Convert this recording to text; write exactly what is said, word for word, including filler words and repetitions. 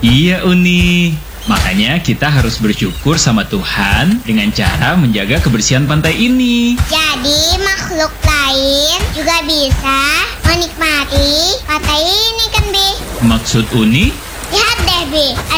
Iya Uni, makanya kita harus bersyukur sama Tuhan dengan cara menjaga kebersihan pantai ini. Jadi makhluk lain juga bisa menikmati pantai ini kan, Bi? Maksud Uni? Lihat deh, Bi.